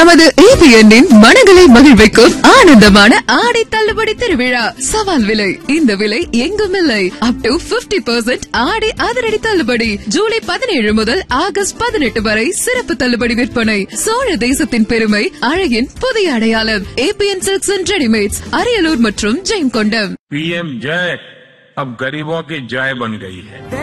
நமது ABN மனங்களை மகிழ்விக்கும் ஆனந்தமான ஆடை தள்ளுபடி திருவிழா. சவால் விலை, இந்த விலை எங்கும் இல்லை. அப் டு 50% ஆடை அதிரடி தள்ளுபடி. ஜூலை 17 முதல் ஆகஸ்ட் 18 வரை சிறப்பு தள்ளுபடி விற்பனை. சோழ தேசத்தின் பெருமை, அழகின் புதிய அடையாளம். ABN Silks and Ready-Mates, Ariyalur மற்றும் ஜெயங்கொண்டம். PM जय अब गरीबों की जय बन गई है.